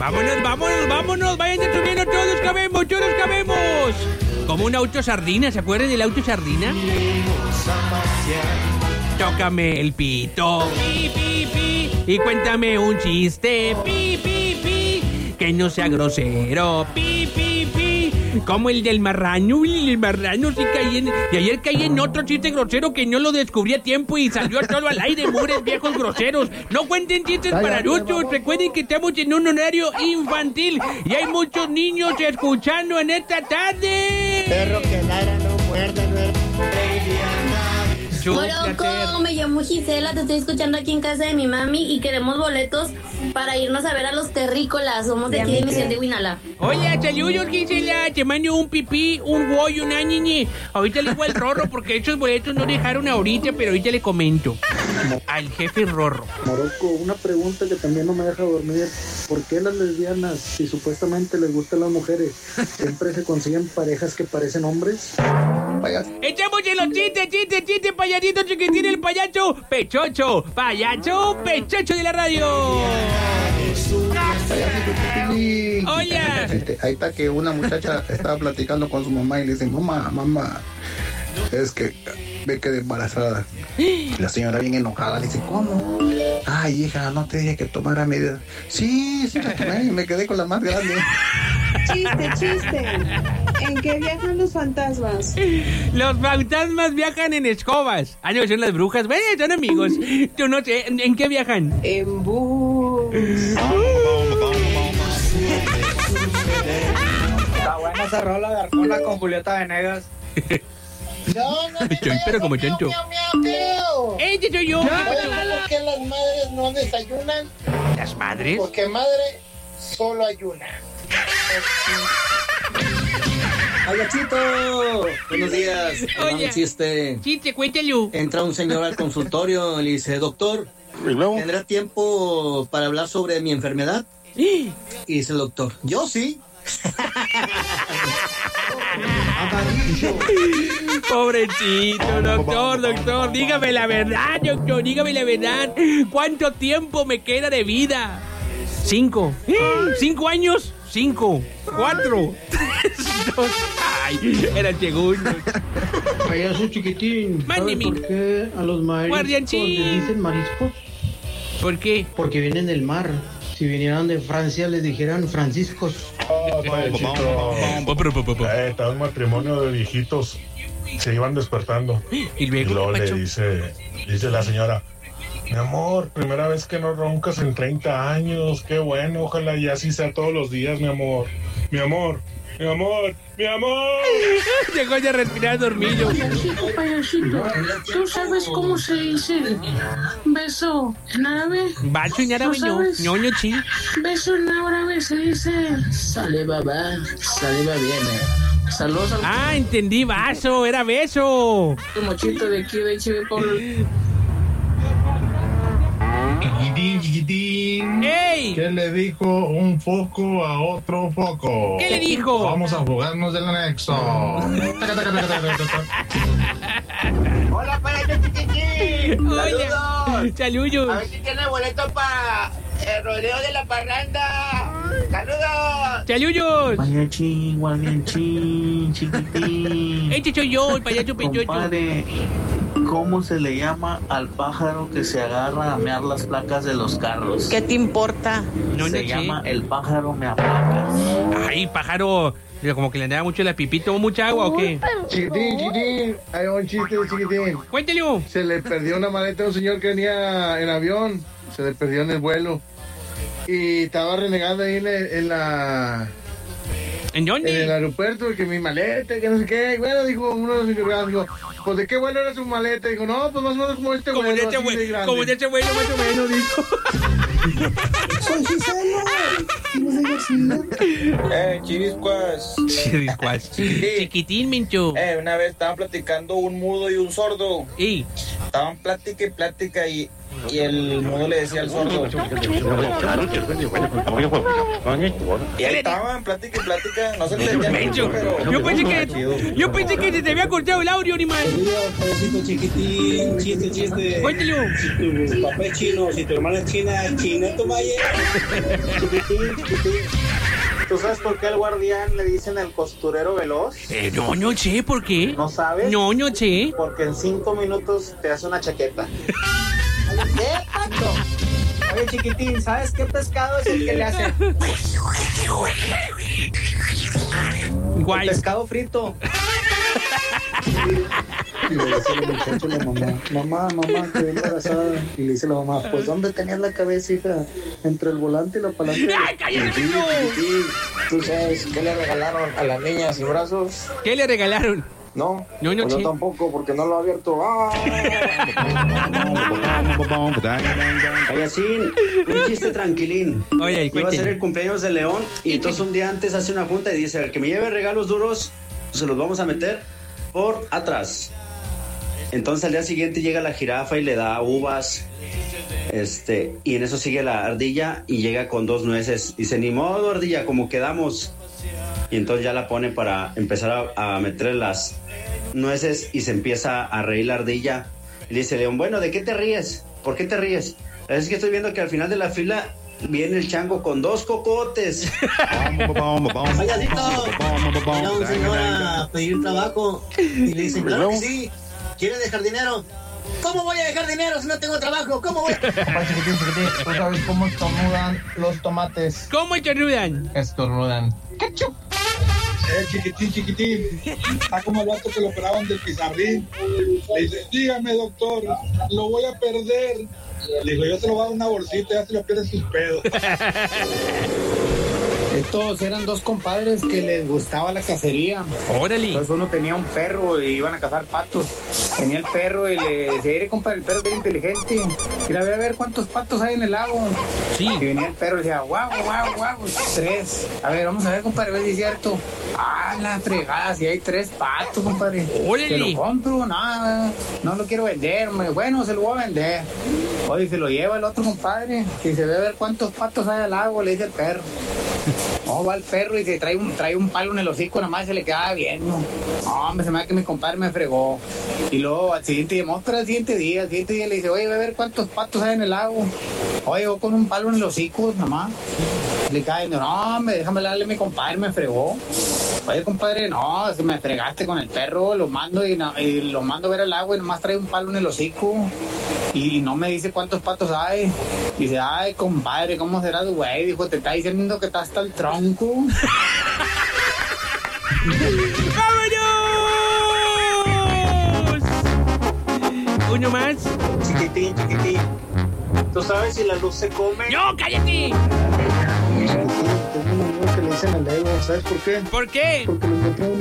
Vámonos, vayan subiendo, todos cabemos. Como un auto sardina, ¿se acuerdan del auto sardina? Tócame el pito, pi, pi, pi, y cuéntame un chiste, pi, pi, pi, que no sea grosero, pi, pi, pi, como el del marrano. El marrano sí y ayer caí en otro chiste grosero que no lo descubrí a tiempo y salió todo al aire, mures viejos groseros. No cuenten chistes para adultos, recuerden que estamos en un horario infantil y hay muchos niños escuchando en esta tarde. Perro que ladra no muerde, no es Moroco, me llamo Gisela, te estoy escuchando aquí en casa de mi mami y queremos boletos para irnos a ver a los terrícolas. Somos de aquí de Misión de Huinala. Hola, saludos, Gisela. Te mando un pipí, un boy, una ñiñi. Ahorita le digo al Rorro porque esos boletos no dejaron ahorita, pero ahorita le comento al jefe Rorro. Moroco, una pregunta que también no me deja dormir. ¿Por qué las lesbianas, si supuestamente les gustan las mujeres, siempre se consiguen parejas que parecen hombres? Echamos en los chistes, payasito chiquitín, el payacho pechocho de la radio. Hola. Ahí está que una muchacha estaba platicando con su mamá y le dice, mamá, es que me quedé embarazada. Y la señora bien enojada le dice, ¿cómo? Ay, hija, no te dije que tomara medidas. Sí, la tomé y me quedé con la más grande. Chiste. ¿En qué viajan los fantasmas? Los fantasmas viajan en escobas. Ah, no, son las brujas. Bueno, son amigos. Yo no sé, ¿en qué viajan? En bus. Está buena esa rola de Arjona con Julieta Venegas. No, pero como tonto. ¡Ey, soy yo! ¿Por qué las madres no desayunan? ¿Las madres? Porque madre solo hay una. ¡Ayachito! Buenos días. Oye, un chiste. Chiste, cuéntalo. Entra un señor al consultorio y le dice, doctor, ¿tendrá tiempo para hablar sobre mi enfermedad? Y dice el doctor, yo sí. Pobrecito, doctor, dígame la verdad, doctor, dígame la verdad. ¿Cuánto tiempo me queda de vida? 5. 5 años. 5, 4, 3, 2. Ay, eran segundos. Payaso chiquitín. Mándeme. ¿Por qué a los mariscos les dicen mariscos? ¿Por qué? Porque vienen del mar. Si vinieran de Francia les dijeran franciscos. Está un matrimonio de viejitos. Se iban despertando. Y luego le dice la señora, mi amor, primera vez que no roncas en 30 años. Qué bueno, ojalá y así sea todos los días, mi amor. Mi amor. Dejó de respirar dormido. Payasito, ¿tú sabes cómo se dice beso en árabe? Bacho en árabe no, sí. Beso en árabe se dice sale baba viene. Saludos. Ah, entendí, vaso, era beso. Tu mochito de aquí de Chile por Chiquitín. ¡Ey! ¿Qué le dijo un foco a otro foco? ¿Qué le dijo? Vamos a jugarnos del anexo. Hola, payaso chiquitín. Saludos. A ver si tiene boleto para el rodeo de la parranda. Saludos. Payachín, chiquitín. Este soy yo, el payaso pechocho. Compadre, ¿cómo se le llama al pájaro que se agarra a mear las placas de los carros? ¿Qué te importa? Se llama el pájaro meaplacas. Ay, pájaro. Como que le andaba mucho la pipí. ¿Tomó mucha agua o qué? Chiquitín, hay un chiste, chiquitín. Cuéntelo. Se le perdió una maleta a un señor que venía en avión. Se le perdió en el vuelo. Y estaba renegando ahí en dónde? En el aeropuerto, que mi maleta, que no sé qué. Bueno, dijo uno de los encargados, dijo, pues ¿de qué vuelo era su maleta? Dijo, no, pues más o menos como este vuelo. Como de este vuelo, más o menos, dijo. Soy Gisela. Chiviscuas. Chiquitín, mincho. Una vez estaban platicando un mudo y un sordo. Y estaban plática y y el mudo le decía al sordo. Y ahí estaban, plática y plática, no se entendían mucho, pero... Yo pensé que se te había cortado el audio, animal. Chiquitín, chiste. Cuéntelo. Si tu papá es chino, si tu hermana es china, tu maye. Chiquitín. ¿Tú sabes por qué al guardián le dicen el costurero veloz? No sé por qué. ¿No sabes? No sé. Porque en 5 minutos te hace una chaqueta. ¿Qué pato? Oye, chiquitín, ¿sabes qué pescado es el que le hace? Guay. Pescado frito. Y le dice el muchacho a la mamá, quedé embarazada. Y le dice la mamá, pues ¿dónde tenías la cabeza, hija? Entre el volante y la palanca. ¡Ay, cállate, Sí, ¿tú sabes qué le regalaron a la niña sin brazos? ¿Qué le regalaron? No, No pues sé. yo tampoco, porque no lo ha abierto. Oye, así, un chiste tranquilín. Oye, Iba a ser cuéntelo. el cumpleaños de León y entonces un día antes hace una junta y dice, el que me lleve regalos duros, se los vamos a meter por atrás. Entonces al día siguiente llega la jirafa y le da uvas, y en eso sigue la ardilla y llega con 2 nueces. Dice, ni modo, ardilla, como quedamos. Y entonces ya la pone para empezar a meterle las nueces y se empieza a reír la ardilla. Y le dice León, bueno, ¿de qué te ríes? ¿Por qué te ríes? Es que estoy viendo que al final de la fila viene el chango con 2 cocotes. Payasito, era un señor a pedir trabajo y le dicen, claro que sí, ¿quiere dejar dinero? ¿Cómo voy a dejar dinero si no tengo trabajo? ¿Cómo voy? Papá, chiquitín, ¿tú sabes cómo estornudan los tomates? ¿Cómo estornudan? Estornudan. Chiquitín. Está como el vato que lo operaban del pizarrín. Le dice, dígame, doctor, lo voy a perder. Le digo, yo te lo voy a dar una bolsita, ya te lo pierdes tus pedos. Estos eran 2 compadres que les gustaba la cacería. Órale. Entonces uno tenía un perro y iban a cazar patos. Tenía el perro y le decía, "Mire, compadre, el perro es bien inteligente. Ir a ver cuántos patos hay en el lago." Sí. Y venía el perro y decía, guau, 3. A ver, vamos a ver, compadre, a ver si es cierto. Ah, la fregada, si hay 3 patos, compadre. ¡Órale! Se lo compro, no lo quiero vender, hombre. Bueno, se lo voy a vender. Oye, se lo lleva el otro compadre y se ve a ver cuántos patos hay al lago, le dice el perro. No, va el perro y se trae un palo en el hocico, nada más se le quedaba viendo. No, hombre, se me da que mi compadre me fregó. Y luego al siguiente día, pero al siguiente día le dice, oye, voy a ver cuántos patos hay en el lago. Oye, voy con un palo en el hocico, nada más. Le cae, no, hombre, déjame darle a mi compadre, me fregó. Oye, compadre, no, si me fregaste con el perro, lo mando y lo mando a ver al agua y nomás trae un palo en el hocico. Y no me dice cuántos patos hay. Dice, ay, compadre, ¿cómo serás, güey? Dijo, te está diciendo que está hasta el tronco. ¡Vámonos! ¿Uno más? Chiquitín. ¿Tú sabes si la luz se come? ¡No, cállate! Tengo un amigo que le dicen el ego, ¿sabes por qué? ¿Por qué? Porque lo encontró en